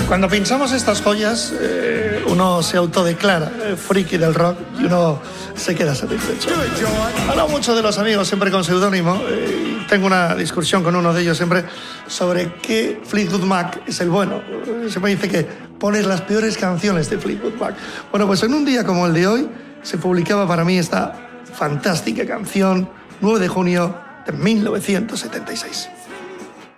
Cuando pinchamos estas joyas, uno se autodeclara friki del rock y uno se queda satisfecho. Hablo mucho de los amigos, siempre con seudónimo. Tengo una discusión con uno de ellos siempre sobre qué Fleetwood Mac es el bueno. Siempre dice que pones las peores canciones de Fleetwood Mac. Bueno, pues en un día como el de hoy se publicaba para mí esta fantástica canción, 9 de junio de 1976.